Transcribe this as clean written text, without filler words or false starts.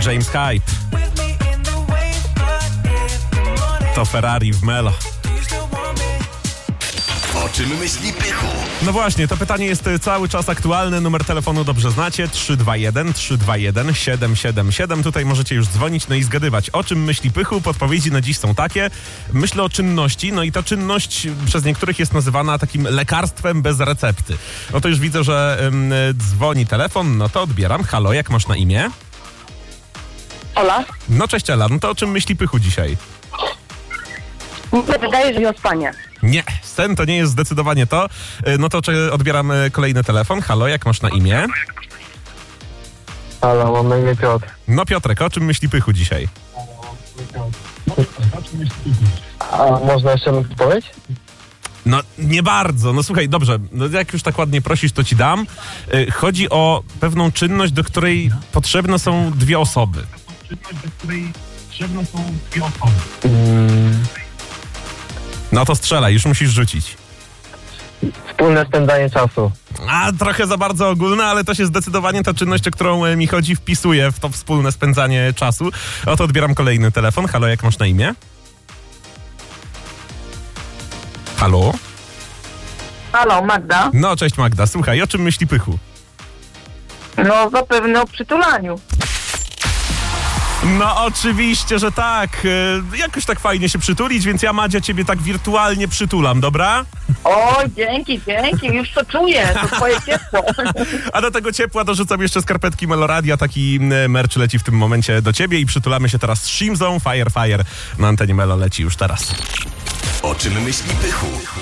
James Hype. To Ferrari w Melo. O czym myśli Pychu? No właśnie, to pytanie jest cały czas aktualne. Numer telefonu dobrze znacie. 321-321-777. Tutaj możecie już dzwonić, no i zgadywać, o czym myśli Pychu. Podpowiedzi na dziś są takie. Myślę o czynności, no i ta czynność przez niektórych jest nazywana takim lekarstwem bez recepty. No to już widzę, że dzwoni telefon, no to odbieram. Halo, jak masz na imię? Ola? No cześć Ela, no to o czym myśli Pychu dzisiaj? Mi się wydaje, że o spanie. Nie, sen to nie jest zdecydowanie to. No to odbieram kolejny telefon. Halo, jak masz na imię? Halo, mam na imię Piotr. No Piotrek, o czym myśli Pychu dzisiaj? A można jeszcze odpowiedź? No nie bardzo. No słuchaj, dobrze, no, jak już tak ładnie prosisz, to ci dam. Chodzi o pewną czynność, do której potrzebne są dwie osoby. No to strzelaj, już musisz rzucić. Wspólne spędzanie czasu. A, trochę za bardzo ogólne, ale to się zdecydowanie ta czynność, o którą mi chodzi, wpisuje w to wspólne spędzanie czasu. Oto odbieram kolejny telefon. Halo, jak masz na imię? Halo? Halo, Magda? No, cześć Magda. Słuchaj, o czym myśli Pychu? No zapewne o przytulaniu. No oczywiście, że tak. Jakoś tak fajnie się przytulić, więc ja, Madzia, ciebie tak wirtualnie przytulam, dobra? O, dzięki, już to czuję, to twoje ciepło. A do tego ciepła dorzucam jeszcze skarpetki Meloradia, taki merch leci w tym momencie do ciebie i przytulamy się teraz z Shimzą. Fire na antenie Melo leci już teraz. O czym myśli Pychu?